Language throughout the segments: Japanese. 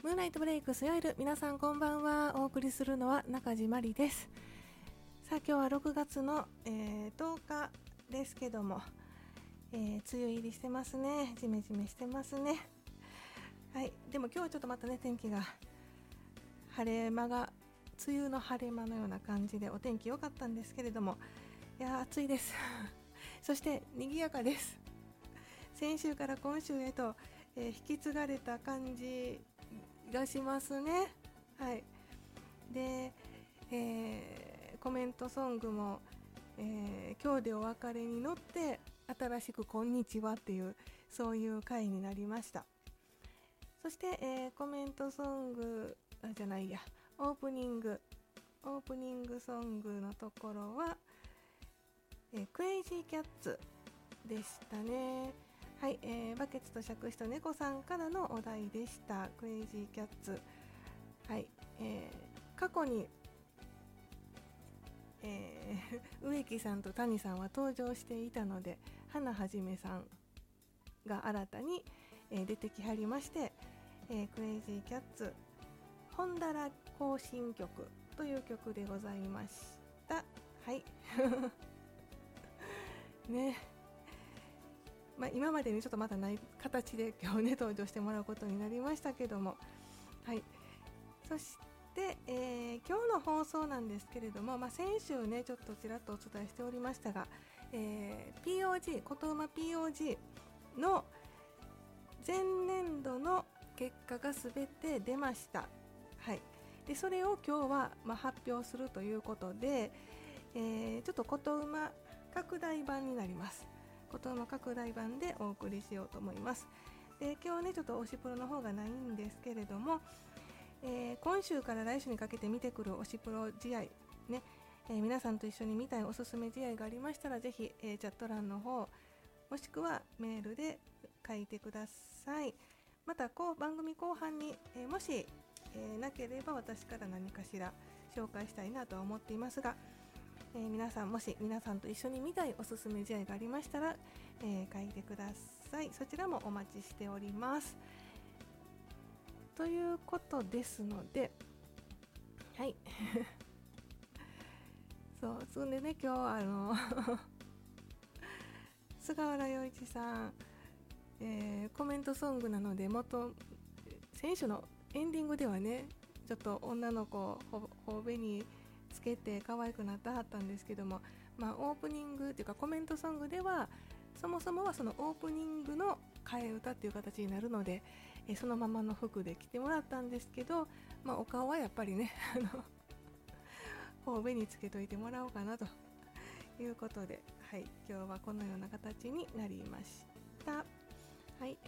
ムーンライトブレイクスヨイル、皆さんこんばんは。お送りするのは中地まりです。さあ今日は6月の、10日ですけども、梅雨入りしてますね。ジメジメしてますね。はい、でも今日はちょっとまたね、天気が梅雨の晴れ間のような感じでお天気良かったんですけれども、いや暑いですそして賑やかです。先週から今週へと、引き継がれた感じがしますね。はい。で、コメントソングも、今日でお別れに乗って新しくこんにちはっていうそういう回になりました。そして、コメントソングじゃないやオープニングソングのところは、クレイジーキャッツでしたね。はい、バケツと杓子と猫さんからのお題でした。クレイジーキャッツ。はい、過去に、植木さんと谷さんは登場していたので、花はじめさんが新たに、出てきはりまして、クレイジーキャッツ本だら行進曲という曲でございました。はいね、今までにちょっとまだない形で今日ね登場してもらうことになりましたけども、はい。そして、今日の放送なんですけれども、先週ねちょっとちらっとお伝えしておりましたが、POG ことうま POG の前年度の結果がすべて出ました。はい。でそれを今日は発表するということで、ちょっとことうま拡大版になります。ことうま拡大版でお送りしようと思います。で今日ねちょっと推しプロの方がないんですけれども、今週から来週にかけて見てくる推しプロ試合ね、皆さんと一緒に見たいおすすめ試合がありましたらぜひ、チャット欄の方もしくはメールで書いてください。また番組後半に、もし、なければ私から何かしら紹介したいなとは思っていますが、皆さんもし皆さんと一緒に見たいおすすめ試合がありましたら、書いてください。そちらもお待ちしておりますということですので、はいそんでね今日菅原洋一さん、コメントソングなので選手のエンディングではねちょっと女の子を頬紅につけて可愛くなったはったんですけども、オープニングっていうかコメントソングではそもそもはそのオープニングの替え歌っていう形になるので、そのままの服で着てもらったんですけど、お顔はやっぱりね頬紅につけといてもらおうかなということで、はい、今日はこのような形になりました。はい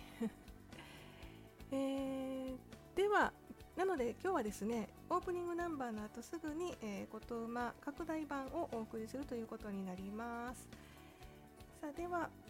ではなので今日はですねオープニングナンバーの後すぐに、ことうま拡大版をお送りするということになります。さあでは